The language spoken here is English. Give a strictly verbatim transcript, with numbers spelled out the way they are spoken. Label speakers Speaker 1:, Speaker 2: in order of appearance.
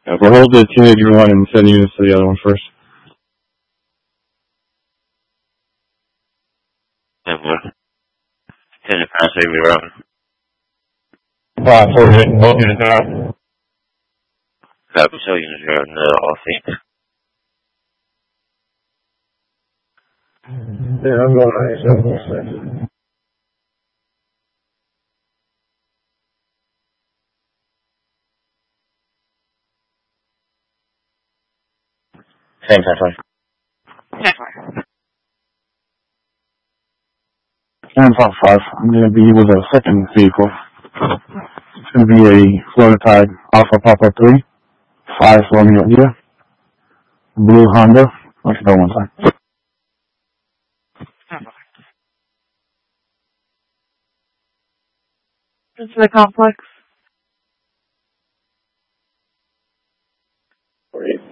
Speaker 1: Yeah, we'll hold the teenager one and send units to the other one first.
Speaker 2: Yeah, boy. Ten to pass, maybe around.
Speaker 1: Five, four, both units are out.
Speaker 2: Copy, so units are in the all things.
Speaker 1: Yeah, I'm going to eight. Same time, sorry. And Fox five. I'm going to be with a second vehicle. It's going to be a Florida Tide Alpha Papa three, five Romeo India, blue Honda. Let's go one time.
Speaker 3: Into the complex.
Speaker 1: Great.